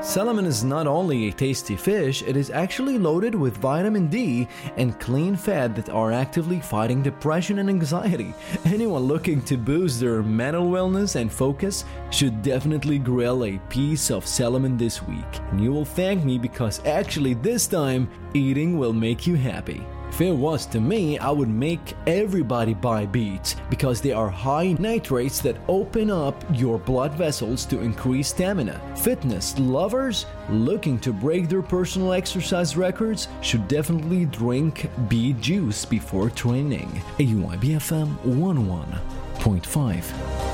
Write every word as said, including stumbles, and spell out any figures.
Salmon is not only a tasty fish, it is actually loaded with vitamin D and clean fat that are actively fighting depression and anxiety. Anyone looking to boost their mental wellness and focus should definitely grill a piece of salmon this week. And you will thank me because actually this time, eating will make you happy. If it was to me, I would make everybody buy beets because they are high in nitrates that open up your blood vessels to increase stamina. Fitness lovers looking to break their personal exercise records should definitely drink beet juice before training. A U I B F M one oh one point five.